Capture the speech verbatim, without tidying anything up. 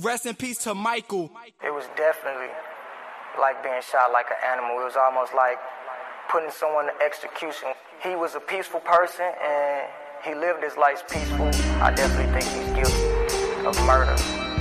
Rest in peace to Michael. It was definitely like being shot like an animal. It was almost like putting someone to execution. He was a peaceful person and he lived his life peaceful. I definitely think he's guilty of murder.